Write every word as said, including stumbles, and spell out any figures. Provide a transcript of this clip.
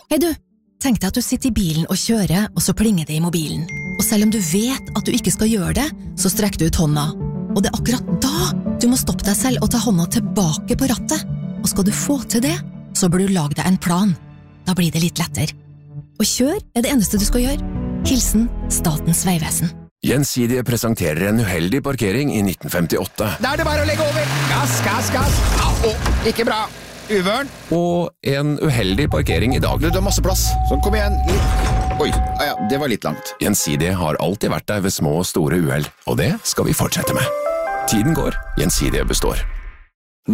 Hei du, tenk deg at du sitter i bilen og kjører, og så plinger det i mobilen. Og selv om du vet at du ikke skal gjøre det, så strekker du ut hånda. Og det er akkurat da du må stoppe deg selv og ta hånda tilbake på rattet. Og skal du få til det, så bør du lage deg en plan. Da blir det litt lettere. Og kjør er det eneste du skal gjøre. Hilsen Statens vegvesen. Gjensidige presenterer en uheldig parkering i nitten femtiåtte. Da er det bare å legge over. Gass, gass, gass. Au, ikke bra. Uvørn. Og en uheldig parkering i dag. Du, du har masse plass. Så kom igjen. Litt. Oi, ah, ja, det var litt langt. Gjensidige har alltid vært der ved små og store uheld, og det skal vi fortsette med. Tiden går, Gjensidige består.